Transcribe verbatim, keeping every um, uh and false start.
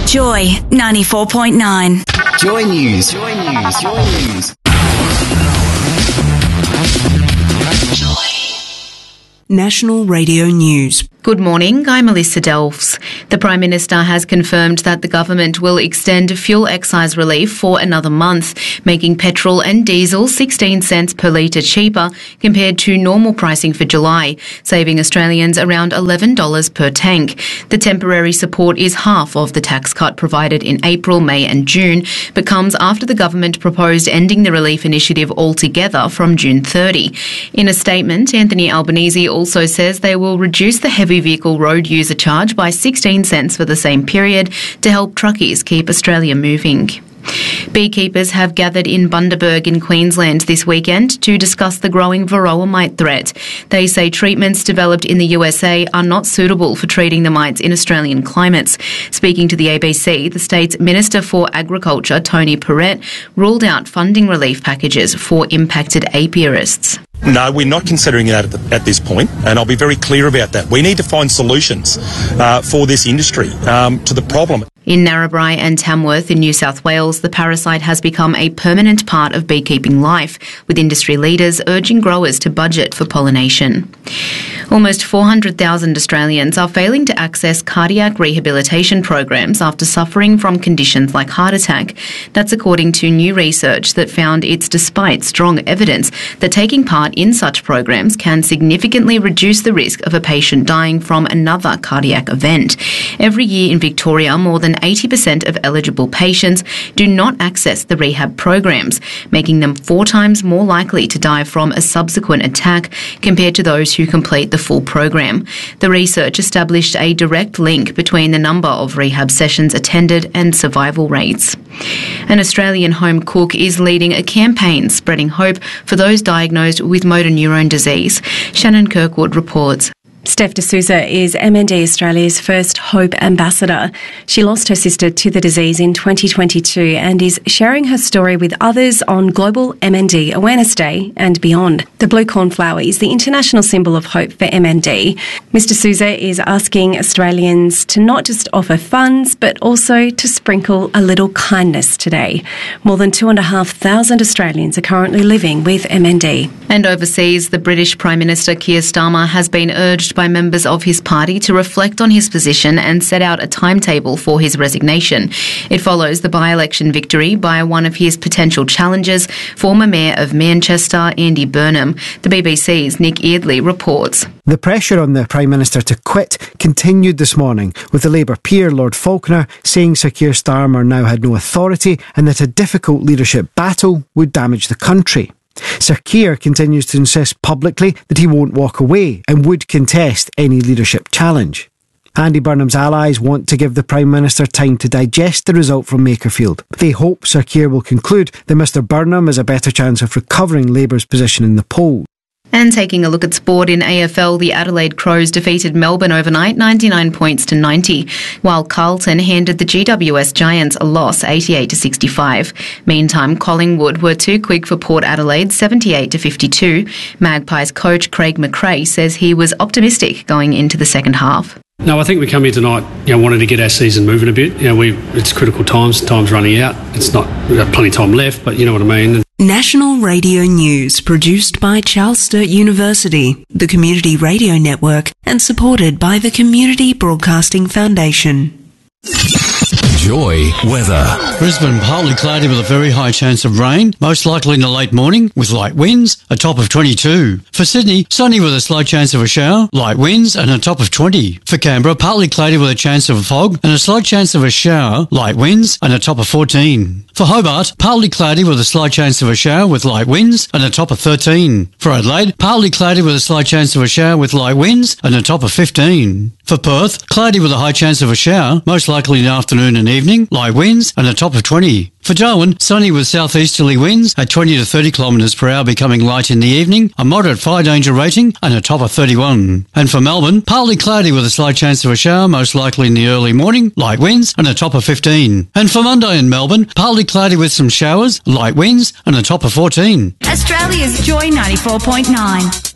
Joy ninety-four point nine. Joy News. Joy News. Joy News. National Radio News. Good morning, I'm Melissa Delves. The Prime Minister has confirmed that the government will extend fuel excise relief for another month, making petrol and diesel sixteen cents per litre cheaper compared to normal pricing for July, saving Australians around eleven dollars per tank. The temporary support is half of the tax cut provided in April, May and June, but comes after the government proposed ending the relief initiative altogether from June thirtieth. In a statement, Anthony Albanese also says they will reduce the heavy vehicle road user charge by sixteen cents for the same period to help truckies keep Australia moving. Beekeepers have gathered in Bundaberg in Queensland this weekend to discuss the growing varroa mite threat. They say treatments developed in the U S A are not suitable for treating the mites in Australian climates. Speaking to the A B C, the state's Minister for Agriculture, Tony Perrett, ruled out funding relief packages for impacted apiarists. No, we're not considering that at, the, at this point, and I'll be very clear about that. We need to find solutions uh, for this industry um, to the problem. In Narrabri and Tamworth in New South Wales, the parasite has become a permanent part of beekeeping life, with industry leaders urging growers to budget for pollination. Almost four hundred thousand Australians are failing to access cardiac rehabilitation programs after suffering from conditions like heart attack. That's according to new research that found it's despite strong evidence that taking part in such programs can significantly reduce the risk of a patient dying from another cardiac event. Every year in Victoria, more than eighty percent of eligible patients do not access the rehab programs, making them four times more likely to die from a subsequent attack compared to those who complete the full program. The research established a direct link between the number of rehab sessions attended and survival rates. An Australian home cook is leading a campaign spreading hope for those diagnosed with motor neurone disease. Shannon Kirkwood reports. Steph D'Souza is M N D Australia's first Hope Ambassador. She lost her sister to the disease in twenty twenty-two and is sharing her story with others on Global M N D Awareness Day and beyond. The blue cornflower is the international symbol of hope for M N D. Miz D'Souza is asking Australians to not just offer funds, but also to sprinkle a little kindness today. More than two and a half thousand Australians are currently living with M N D. And overseas, the British Prime Minister Keir Starmer has been urged by members of his party to reflect on his position and set out a timetable for his resignation. It follows the by-election victory by one of his potential challengers, former Mayor of Manchester, Andy Burnham. The B B C's Nick Eardley reports. The pressure on the Prime Minister to quit continued this morning, with the Labour peer, Lord Falconer, saying Sir Keir Starmer now had no authority and that a difficult leadership battle would damage the country. Sir Keir continues to insist publicly that he won't walk away and would contest any leadership challenge. Andy Burnham's allies want to give the Prime Minister time to digest the result from Makerfield. They hope Sir Keir will conclude that Mr Burnham has a better chance of recovering Labour's position in the polls. And taking a look at sport in A F L, the Adelaide Crows defeated Melbourne overnight ninety-nine points to ninety, while Carlton handed the G W S Giants a loss eighty-eight to sixty-five. Meantime, Collingwood were too quick for Port Adelaide seventy-eight to fifty-two. Magpies coach Craig McRae says he was optimistic going into the second half. No, I think we come here tonight, you know, wanting to get our season moving a bit. You know, we it's critical times, time's running out. It's not, we've got plenty of time left, but you know what I mean. National Radio News, produced by Charles Sturt University, the Community Radio Network, and supported by the Community Broadcasting Foundation. Joy weather. Brisbane partly cloudy with a very high chance of rain, most likely in the late morning with light winds, a top of twenty-two. For Sydney, sunny with a slight chance of a shower, light winds and a top of twenty. For Canberra, partly cloudy with a chance of a fog and a slight chance of a shower, light winds and a top of fourteen. For Hobart, partly cloudy with a slight chance of a shower with light winds and a top of thirteen. For Adelaide, partly cloudy with a slight chance of a shower with light winds and a top of fifteen. For Perth, cloudy with a high chance of a shower, most likely in the afternoon and evening, light winds and a top of twenty. For Darwin, sunny with southeasterly winds at twenty to thirty kilometres per hour, becoming light in the evening, a moderate fire danger rating and a top of thirty-one. And for Melbourne, partly cloudy with a slight chance of a shower, most likely in the early morning, light winds and a top of fifteen. And for Monday in Melbourne, partly cloudy with some showers, light winds and a top of fourteen. Australia's Joy ninety-four point nine.